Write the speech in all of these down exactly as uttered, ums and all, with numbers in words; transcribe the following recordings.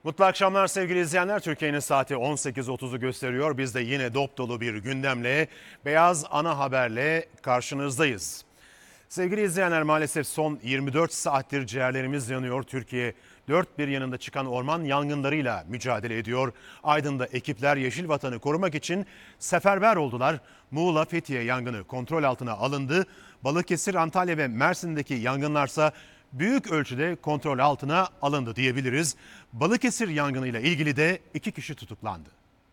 Mutlu akşamlar sevgili izleyenler. Türkiye'nin saati on sekiz otuzu gösteriyor. Biz de yine dop dolu bir gündemle, beyaz ana haberle karşınızdayız. Sevgili izleyenler, maalesef son yirmi dört saattir ciğerlerimiz yanıyor. Türkiye dört bir yanında çıkan orman yangınlarıyla mücadele ediyor. Aydın'da ekipler Yeşil Vatan'ı korumak için seferber oldular. Muğla, Fethiye yangını kontrol altına alındı. Balıkesir, Antalya ve Mersin'deki yangınlarsa büyük ölçüde kontrol altına alındı diyebiliriz. Balıkesir yangınıyla ilgili de iki kişi tutuklandı.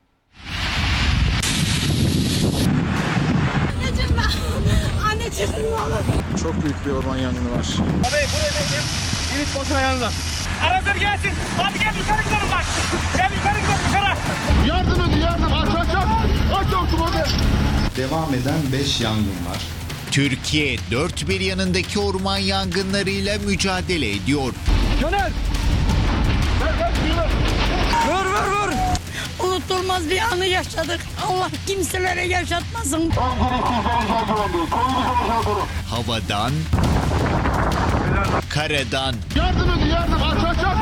Anneciğim ben. Anneciğim ne olur. Çok büyük bir orman yangını var. Abi buraya bekleyin. Kilit boşuna yanında. Arazır gelsin. Hadi gel yukarı gidelim bak. Gel yukarı gidelim yukarı. Yardım edin yardım. Aç aç aç. Aç çabuk hadi. Devam eden beş yangın var. Türkiye dört bir yanındaki orman yangınlarıyla mücadele ediyor. Caner. Ver ver ver. Vur vur vur. Unutulmaz bir anı yaşadık. Allah kimselere yaşatmasın. Havadan, karadan, Yardım edin yardım. Aç aç aç.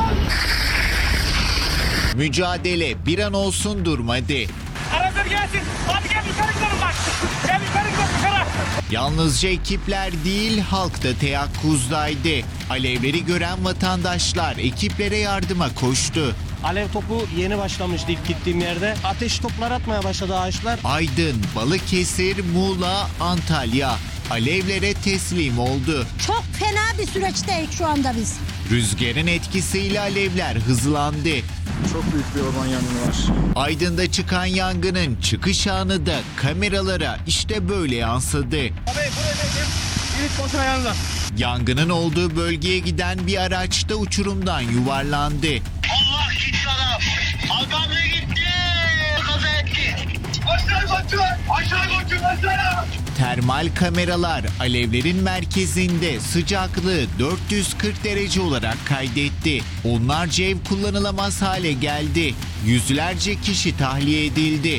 mücadele bir an olsun durmadı. Arazır gelsin. Hadi gel yukarı gidelim bak. Gel yukarı gidelim yukarı. Yalnızca ekipler değil, halk da teyakkuzdaydı. Alevleri gören vatandaşlar ekiplere yardıma koştu. Alev topu yeni başlamıştı ilk gittiğim yerde. Ateş toplar atmaya başladı ağaçlar. Aydın, Balıkesir, Muğla, Antalya alevlere teslim oldu. Çok fena bir süreçteyiz şu anda biz. Rüzgarın etkisiyle alevler hızlandı. Çok büyük bir orman yangını var. Aydın'da çıkan yangının çıkış anı da kameralara işte böyle yansıdı. Abi buraya bekleyin. Kilit boşuna yanında. Yangının olduğu bölgeye giden bir araç da uçurumdan yuvarlandı. Allah gitti adam. Adam ne gitti? Kaza etti. Aşağı koçun. Aşağı koçun aşağı. Termal kameralar alevlerin merkezinde sıcaklığı dört yüz kırk derece olarak kaydetti. Onlarca ev kullanılamaz hale geldi. Yüzlerce kişi tahliye edildi.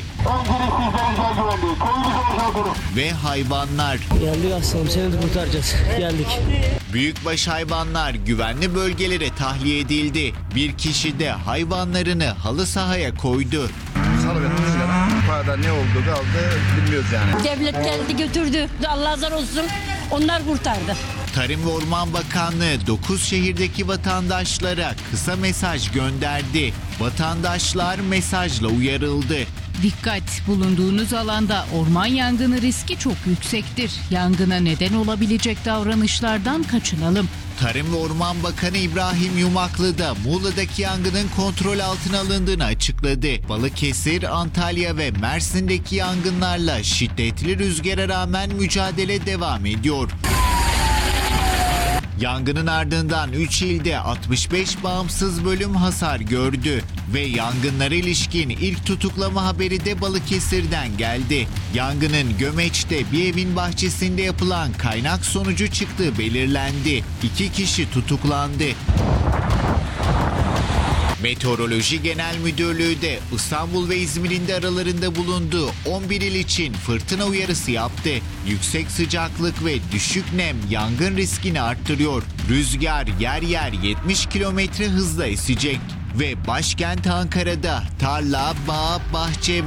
Ve hayvanlar. Geldik aslanım, seni de kurtaracağız. Geldik. Büyükbaş hayvanlar güvenli bölgelere tahliye edildi. Bir kişi de hayvanlarını halı sahaya koydu. Salı benim rüzgara. Yukarıda ne oldu kaldı bilmiyoruz yani. Devlet geldi götürdü. Allah razı olsun. Onlar kurtardı. Tarım ve Orman Bakanlığı dokuz şehirdeki vatandaşlara kısa mesaj gönderdi. Vatandaşlar mesajla uyarıldı. Dikkat! Bulunduğunuz alanda orman yangını riski çok yüksektir. Yangına neden olabilecek davranışlardan kaçınalım. Tarım ve Orman Bakanı İbrahim Yumaklı da Muğla'daki yangının kontrol altına alındığını açıkladı. Balıkesir, Antalya ve Mersin'deki yangınlarla şiddetli rüzgara rağmen mücadele devam ediyor. Yangının ardından üç ilde altmış beş bağımsız bölüm hasar gördü ve yangınlara ilişkin ilk tutuklama haberi de Balıkesir'den geldi. Yangının Gömeç'te bir evin bahçesinde yapılan kaynak sonucu çıktığı belirlendi. İki kişi tutuklandı. Meteoroloji Genel Müdürlüğü de İstanbul ve İzmir'in de aralarında bulunduğu on bir il için fırtına uyarısı yaptı. Yüksek sıcaklık ve düşük nem yangın riskini arttırıyor. Rüzgar yer yer yetmiş kilometre hızla esecek ve başkent Ankara'da tarla, bağ, bahçe